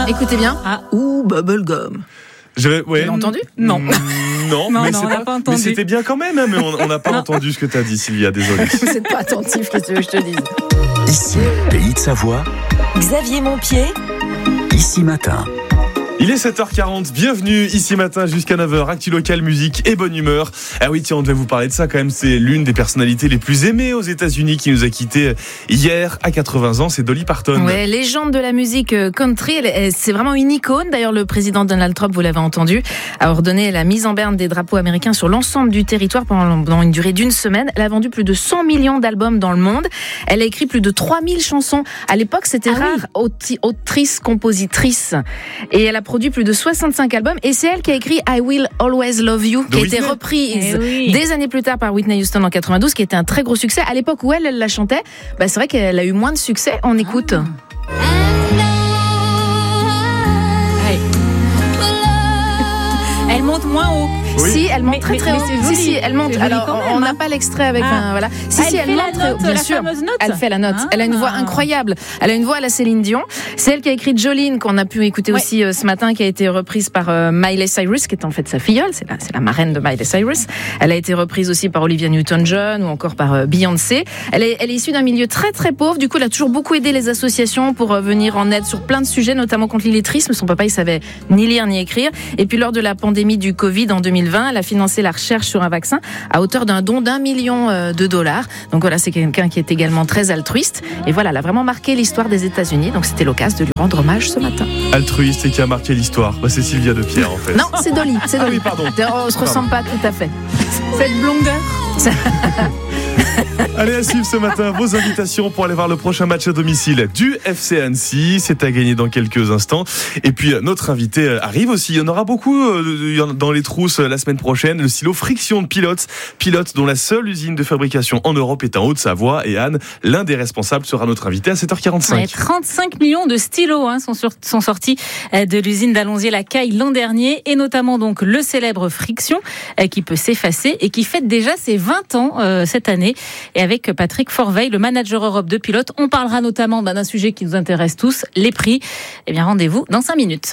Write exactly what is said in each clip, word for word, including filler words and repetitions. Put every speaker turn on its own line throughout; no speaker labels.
Écoutez bien.
Ah.
Ou bubblegum.
Je, ouais.
Vous l'avez entendu ?
Non.
Mm, non,
non,
mais,
non,
c'est
on n'a
pas,
pas entendu.
mais c'était bien quand même, hein, mais on n'a pas entendu ce que tu as dit, Sylvia, désolé.
Vous n'êtes pas attentif, qu'est-ce que tu veux que je te dise ?
Ici, Pays de Savoie,
Xavier Montpied,
Ici Matin.
Il est sept heures quarante, bienvenue ici matin jusqu'à neuf heures, Actu Local, musique et bonne humeur. Ah oui, tiens, on devait vous parler de ça quand même, c'est l'une des personnalités les plus aimées aux États-Unis qui nous a quittés hier à quatre-vingts ans, c'est Dolly Parton.
Ouais, légende de la musique country, elle, c'est vraiment une icône. D'ailleurs, le président Donald Trump, vous l'avez entendu, a ordonné la mise en berne des drapeaux américains sur l'ensemble du territoire pendant, pendant une durée d'une semaine. Elle a vendu plus de cent millions d'albums dans le monde. Elle a écrit plus de trois mille chansons. À l'époque, c'était
Ah
rare, oui. autrice, compositrice. Et elle a produit plus de soixante-cinq albums. Et c'est elle qui a écrit I Will Always Love You,
de
qui a
Whitney.
été reprise
Eh oui.
des années plus tard par Whitney Houston en quatre-vingt-douze, qui était un très gros succès. À l'époque où elle, elle la chantait, bah c'est vrai qu'elle a eu moins de succès. On écoute.
Ouais. Elle monte moins haut.
Oui.
Si, elle monte
Mais-
très
mais-
très
mais
haut.
c'est joli.
Si, si, elle monte.
C'est joli
Alors,
quand même,
on n'a
hein.
pas l'extrait avec
Ah.
un, voilà. Si,
Ah,
si,
elle
elle
fait la
monte très haut,
note,
bien
la
sûr.
fameuse note.
Elle fait la note.
Ah.
Elle a une voix incroyable. Elle a une voix à la Céline Dion. C'est elle qui a écrit Jolene, qu'on a pu écouter
Ouais.
aussi euh, ce matin, qui a été reprise par euh, Miley Cyrus, qui est en fait sa filleule. C'est la, c'est la marraine de Miley Cyrus. Elle a été reprise aussi par Olivia Newton-John ou encore par euh, Beyoncé. Elle est, elle est issue d'un milieu très très pauvre. Du coup, elle a toujours beaucoup aidé les associations pour euh, venir en aide sur plein de sujets, notamment contre l'illettrisme. Son papa, il savait ni lire ni écrire. Et puis, lors de la pandémie du Covid en deux mille vingt, elle a financé la recherche sur un vaccin à hauteur d'un don d'un million euh, de dollars. Donc voilà, c'est quelqu'un qui est également très altruiste. Et voilà, elle a vraiment marqué l'histoire des États-Unis. Donc c'était l'occasion de lui rendre hommage ce matin.
Altruiste et qui a marqué l'histoire. Bah, c'est Sylvia de Pierre en fait.
Non, c'est Dolly. C'est
Ah
Dolly.
oui, pardon.
D'ailleurs, on se ressemble pas tout à fait.
Cette blondeur.
Allez, à suivre ce matin vos invitations pour aller voir le prochain match à domicile du F C Annecy. C'est à gagner dans quelques instants. Et puis, notre invité arrive aussi. Il y en aura beaucoup dans les trousses la semaine prochaine. Le stylo Friction de Pilote. Pilote dont la seule usine de fabrication en Europe est en Haute-Savoie. Et Anne, l'un des responsables, sera notre invité à sept heures quarante-cinq.
Ouais, trente-cinq millions de stylos hein, sont, sur, sont sortis de l'usine d'Allonzier-la-Caille l'an dernier, et notamment donc le célèbre Friction euh, qui peut s'effacer et qui fête déjà ses vingt ans euh, cette année. Et avec Patrick Forveil, le manager Europe de Pilote, on parlera notamment d'un sujet qui nous intéresse tous, les prix. Eh bien, rendez-vous dans cinq minutes.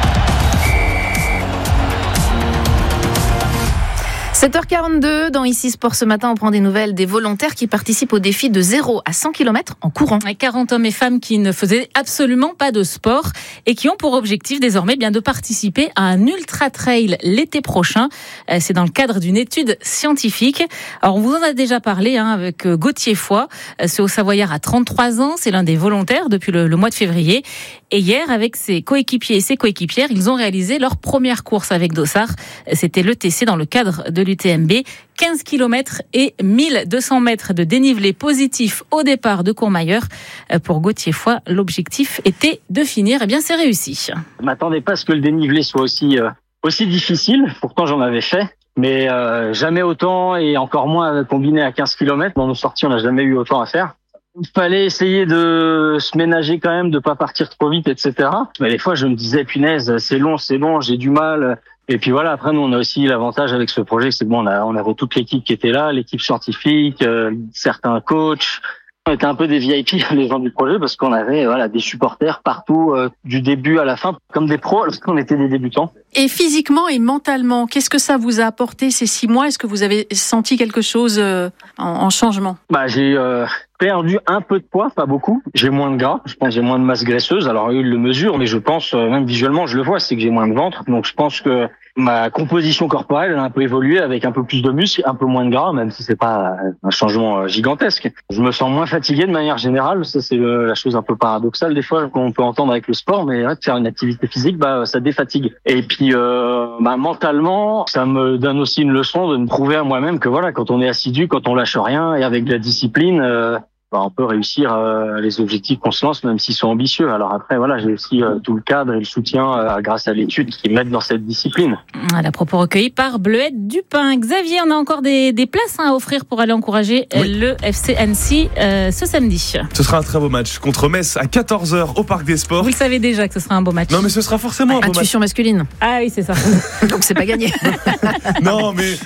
sept heures quarante-deux, dans Ici Sport ce matin, on prend des nouvelles des volontaires qui participent au défi de zéro à cent kilomètres en courant.
quarante hommes et femmes qui ne faisaient absolument pas de sport et qui ont pour objectif désormais bien de participer à un ultra trail l'été prochain. C'est dans le cadre d'une étude scientifique. Alors on vous en a déjà parlé hein, avec Gauthier Foy, ce Haut-Savoyard à trente-trois ans, c'est l'un des volontaires depuis le, le mois de février. Et hier, avec ses coéquipiers et ses coéquipières, ils ont réalisé leur première course avec Dossard. C'était l'E T C dans le cadre de l'U T M B. quinze kilomètres et mille deux cents mètres de dénivelé positif au départ de Courmayeur. Pour Gauthier Foy, l'objectif était de finir. Eh bien, c'est réussi.
Je m'attendais pas à ce que le dénivelé soit aussi, euh, aussi difficile. Pourtant, j'en avais fait. Mais euh, jamais autant, et encore moins combiné à quinze kilomètres. Dans nos sorties, on n'a jamais eu autant à faire. Il fallait essayer de se ménager quand même, de pas partir trop vite, et cetera. Mais des fois, je me disais, punaise, c'est long, c'est long, j'ai du mal. Et puis voilà, après, nous, on a aussi l'avantage avec ce projet, c'est que bon, on, a, on avait toute l'équipe qui était là, l'équipe scientifique, euh, certains coachs. On était un peu des V I P, les gens du projet, parce qu'on avait voilà des supporters partout, euh, du début à la fin, comme des pros, lorsqu'on était des débutants.
Et physiquement et mentalement, qu'est-ce que ça vous a apporté ces six mois ? Est-ce que vous avez senti quelque chose euh, en, en changement ?
Bah, j'ai euh, perdu un peu de poids, pas beaucoup. J'ai moins de gras, je pense que j'ai moins de masse graisseuse. Alors, eux, ils le mesurent, mais je pense, euh, même visuellement, je le vois, c'est que j'ai moins de ventre. Donc, je pense que ma composition corporelle elle a un peu évolué avec un peu plus de muscles, un peu moins de gras, même si c'est pas un changement gigantesque. Je me sens moins fatigué de manière générale. Ça, c'est le, la chose un peu paradoxale des fois qu'on peut entendre avec le sport, mais ouais, faire une activité physique, bah, ça défatigue. Et puis, euh, bah, mentalement, ça me donne aussi une leçon de me prouver à moi-même que voilà, quand on est assidu, quand on lâche rien et avec de la discipline, euh, bah, on peut réussir euh, les objectifs qu'on se lance, même s'ils sont ambitieux. Alors après, voilà, j'ai aussi euh, tout le cadre et le soutien euh, grâce à l'étude qui m'aide dans cette discipline.
À propos recueilli par Bleuette Dupin. Xavier, on a encore des, des places hein, à offrir pour aller encourager oui. le F C Annecy euh, ce samedi.
Ce sera un très beau match contre Metz à quatorze heures au Parc des Sports.
Vous le savez déjà que ce sera un beau match.
Non, mais ce sera forcément un beau match.
Intuition masculine.
Ah oui, c'est ça.
Donc c'est pas gagné.
Non, mais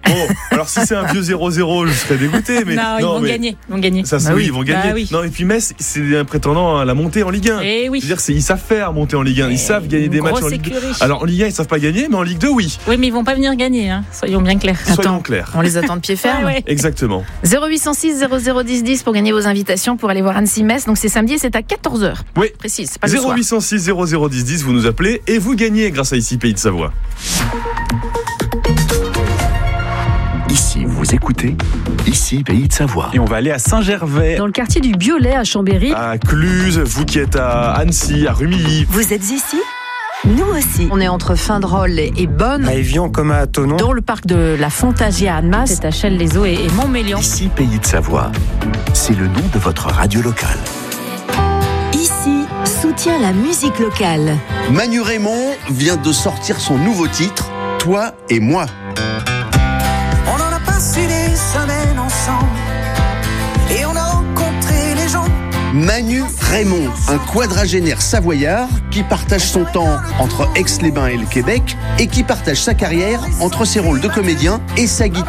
Bon, alors si c'est un vieux zéro zéro, je serais dégoûté. Mais
non, ils
non,
vont
mais
gagner. Ils vont gagner.
Ça, c'est
Bah
oui,
oui,
ils vont gagner.
Bah oui.
Non, et puis Metz, c'est un prétendant à la montée en Ligue un.
Et oui.
C'est-à-dire, c'est, ils savent faire monter en Ligue un. Ils
Et
savent gagner des matchs en Ligue deux. Alors en Ligue un, ils savent pas gagner, mais en Ligue deux, oui.
Oui, mais ils vont pas venir gagner. Hein. Soyons bien clairs.
Soyons
Attends,
clairs.
On les attend de pied ferme.
Ouais, ouais.
Exactement.
zéro huit cent six zéro zéro dix dix pour gagner vos invitations pour aller voir Annecy-Metz. Donc c'est samedi et c'est à quatorze heures.
Oui.
Précise, c'est pas le
zéro
soir.
huit cent six zéro zéro dix dix, vous nous appelez et vous gagnez grâce à Ici Pays de Savoie.
Ici, vous écoutez Ici, Pays de Savoie.
Et on va aller à Saint-Gervais.
Dans le quartier du Biolay à Chambéry.
À Cluse, vous qui êtes à Annecy, à Rumilly.
Vous êtes ici ? Nous aussi. On est entre Fin-de-Rôle et Bonne.
À Évian comme à Thonon.
Dans le parc de la Fontagie à Annemasse.
C'est à Chelles-les-Eaux et, et Montmélian.
Ici, Pays de Savoie. C'est le nom de votre radio locale.
Ici, soutient la musique locale.
Manu Raymond vient de sortir son nouveau titre, Toi et moi.
On en a passé des semaines ensemble et on a rencontré les gens.
Manu Raymond, un quadragénaire savoyard qui partage son temps entre Aix-les-Bains et le Québec et qui partage sa carrière entre ses rôles de comédien et sa guitare.